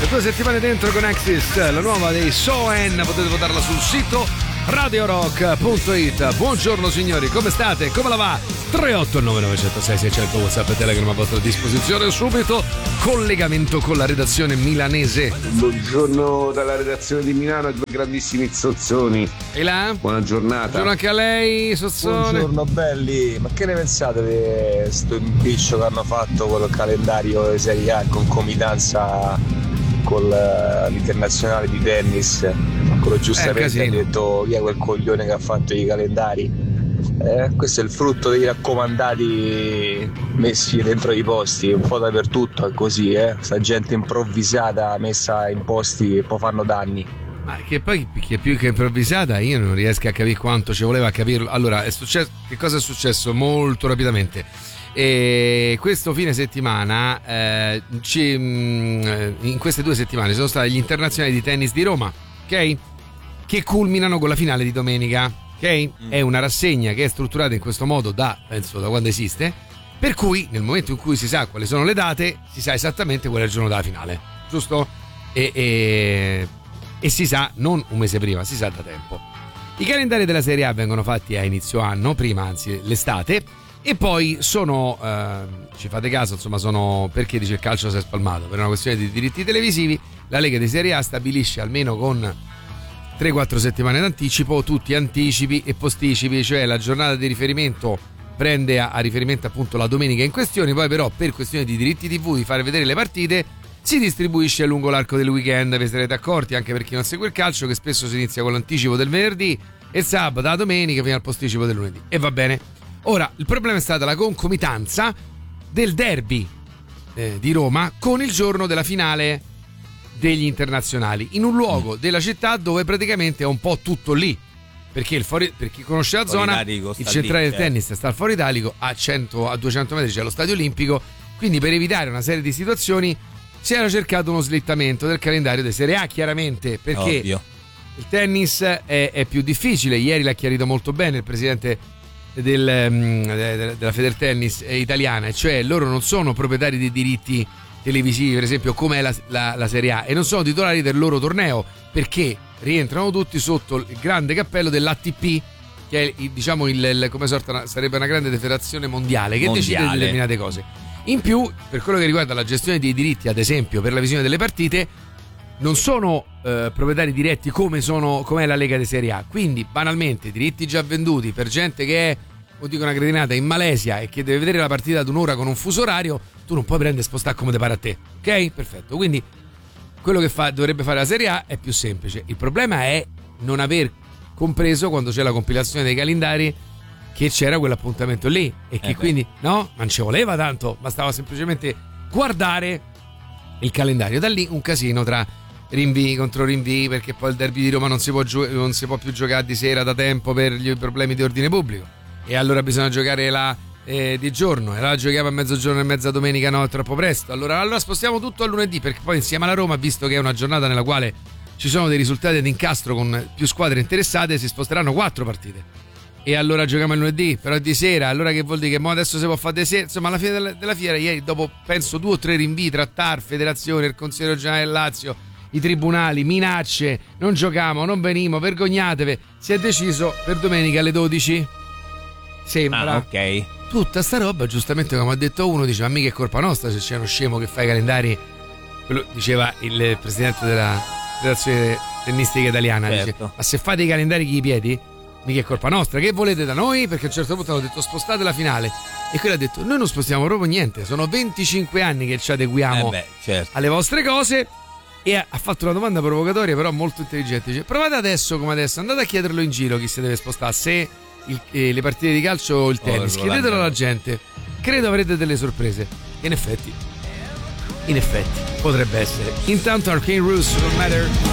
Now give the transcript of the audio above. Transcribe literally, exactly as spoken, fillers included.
Due settimane dentro con Axis, la nuova dei Soen, potete votarla sul sito radio rock punto it. Buongiorno signori, come state? Come la va? tre otto nove nove zero sei sei zero zero WhatsApp e Telegram a vostra disposizione. Subito collegamento con la redazione milanese. Buongiorno dalla redazione di Milano, due grandissimi zozzoni. E là? Buona giornata. Buongiorno anche a lei, Sozzone. Buongiorno belli, ma che ne pensate di sto impiccio che hanno fatto con il calendario di Serie A in concomitanza con l'internazionale di tennis? Quello giustamente ha detto chi è quel coglione che ha fatto i calendari. Eh, questo è il frutto dei raccomandati messi dentro i posti un po' dappertutto, è così, eh? Sta gente improvvisata messa in posti che poi fanno danni. Ma che poi che più che improvvisata io non riesco a capire quanto ci voleva a capirlo. Allora, è successo, che cosa è successo molto rapidamente? E questo fine settimana eh, ci, mh, in queste due settimane sono stati gli internazionali di tennis di Roma, ok? Che culminano con la finale di domenica, ok? Mm. È una rassegna che è strutturata in questo modo da, penso, da quando esiste, per cui nel momento in cui si sa quali sono le date si sa esattamente qual è il giorno della finale, giusto? E, e, e si sa non un mese prima, si sa da tempo. I calendari della Serie A vengono fatti a inizio anno, prima anzi l'estate. E poi sono, eh, ci fate caso, insomma, sono, perché dice il calcio si è spalmato? Per una questione di diritti televisivi, la Lega di Serie A stabilisce almeno con tre quattro settimane d'anticipo tutti anticipi e posticipi, cioè la giornata di riferimento prende a, a riferimento appunto la domenica in questione, poi però per questione di diritti tivù, di fare vedere le partite, si distribuisce lungo l'arco del weekend. Vi sarete accorti, anche per chi non segue il calcio, che spesso si inizia con l'anticipo del venerdì e il sabato, la domenica fino al posticipo del lunedì, e va bene. Ora, il problema è stata la concomitanza del derby eh, di Roma con il giorno della finale degli internazionali, in un luogo mm. della città dove praticamente è un po' tutto lì, perché il fuori, per chi conosce la zona, il centrale lì, del tennis sta al Foro Italico, a, cento, a duecento metri c'è lo Stadio Olimpico, quindi per evitare una serie di situazioni si era cercato uno slittamento del calendario di Serie A, chiaramente, perché Ovvio. il tennis è, è più difficile. Ieri l'ha chiarito molto bene il presidente Del, della Federtennis italiana, cioè loro non sono proprietari di diritti televisivi, per esempio come è la, la, la Serie A, e non sono titolari del loro torneo, perché rientrano tutti sotto il grande cappello dell'A T P, che è, diciamo, il, il come sorta, sarebbe una grande federazione mondiale che mondiale. decide determinate cose. In più, per quello che riguarda la gestione dei diritti, ad esempio per la visione delle partite, non sono eh, proprietari diretti come sono come è la Lega di Serie A, quindi banalmente diritti già venduti per gente che è, o dico una cretinata, in Malesia e che deve vedere la partita ad un'ora con un fuso orario, tu non puoi prendere e spostare come te pare a te, ok? Perfetto, quindi quello che fa, dovrebbe fare la Serie A è più semplice. Il problema è non aver compreso, quando c'è la compilazione dei calendari, che c'era quell'appuntamento lì e che eh quindi no, non ci voleva tanto, bastava semplicemente guardare il calendario. Da lì un casino tra rinvii contro rinvii, perché poi il derby di Roma non si può, gio- non si può più giocare di sera da tempo per gli problemi di ordine pubblico, e allora bisogna giocare la, eh, di giorno, e allora giochiamo a mezzogiorno e mezza domenica, no, è troppo presto, allora, allora spostiamo tutto a lunedì, perché poi insieme alla Roma, visto che è una giornata nella quale ci sono dei risultati di incastro con più squadre interessate, si sposteranno quattro partite, e allora giochiamo il lunedì, però è di sera, allora che vuol dire che mo adesso si può fare di sera, insomma alla fine della, della fiera, ieri dopo penso due o tre rinvii tra T A R, Federazione, il Consiglio regionale del Lazio, i tribunali, minacce, non giochiamo, non venimo, vergognatevi, si è deciso per domenica alle dodici, sembra. Ah, ok. Tutta sta roba, giustamente come ha detto uno, dice ma mica è colpa nostra se c'è uno scemo che fa i calendari, quello diceva il presidente della federazione tennistica italiana, certo. Dice ma se fate i calendari chi i piedi, mica è colpa nostra, che volete da noi? Perché a un certo punto hanno detto spostate la finale, e quello ha detto noi non spostiamo proprio niente, sono venticinque anni che ci adeguiamo eh beh, certo. alle vostre cose. E ha fatto una domanda provocatoria però molto intelligente, dice provate adesso come adesso, andate a chiederlo in giro chi si deve spostare, se il, eh, le partite di calcio o il tennis, oh, chiedetelo alla gente, credo avrete delle sorprese. In effetti in effetti potrebbe essere. Intanto Arcane Roots, No Matter.